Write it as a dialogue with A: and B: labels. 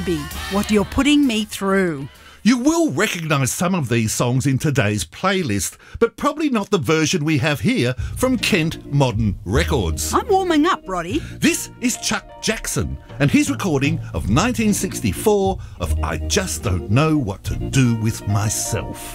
A: Ruby, what you're putting me through.
B: You will recognise some of these songs in today's playlist, but probably not the version we have here from Kent Modern Records.
A: I'm warming up, Roddy.
B: This is Chuck Jackson and his recording of 1964 of I Just Don't Know What to Do With Myself.